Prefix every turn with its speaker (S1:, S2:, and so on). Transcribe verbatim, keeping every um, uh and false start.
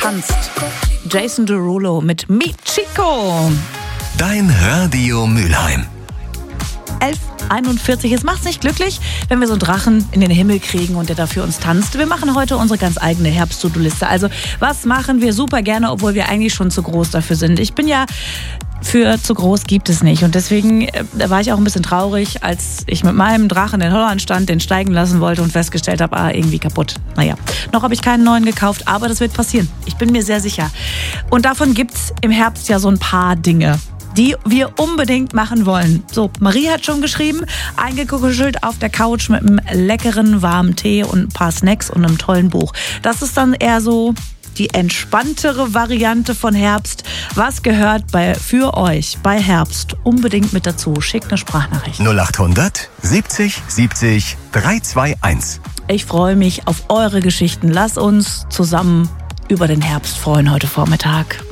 S1: tanzt. Jason Derulo mit Mi Chico.
S2: Dein Radio Mülheim.
S1: elf einundvierzig. Es macht's nicht glücklich, wenn wir so einen Drachen in den Himmel kriegen und der da für uns tanzt. Wir machen heute unsere ganz eigene Herbst-To-Do-Liste. Also was machen wir super gerne, obwohl wir eigentlich schon zu groß dafür sind. Ich bin ja für zu groß gibt es nicht. Und deswegen äh, war ich auch ein bisschen traurig, als ich mit meinem Drachen in Holland stand, den steigen lassen wollte und festgestellt habe, ah, irgendwie kaputt. Naja, noch habe ich keinen neuen gekauft, aber das wird passieren. Ich bin mir sehr sicher. Und davon gibt's im Herbst ja so ein paar Dinge, die wir unbedingt machen wollen. So, Marie hat schon geschrieben, eingekuschelt auf der Couch mit einem leckeren warmen Tee und ein paar Snacks und einem tollen Buch. Das ist dann eher so die entspanntere Variante von Herbst. Was gehört bei, für euch bei Herbst unbedingt mit dazu? Schickt eine Sprachnachricht.
S2: null achthundert siebzig siebzig dreihunderteinundzwanzig.
S1: Ich freue mich auf eure Geschichten. Lasst uns zusammen über den Herbst freuen heute Vormittag.